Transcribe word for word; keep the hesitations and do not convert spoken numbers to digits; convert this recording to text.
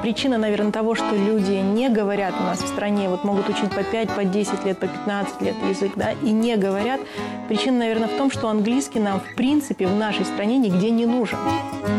причина, наверное, того, что люди не говорят у нас в стране, вот могут учить по пять, по десять лет, по пятнадцать лет язык, да, и не говорят. Причина, наверное, в том, что английский нам, в принципе, в нашей стране нигде не нужен.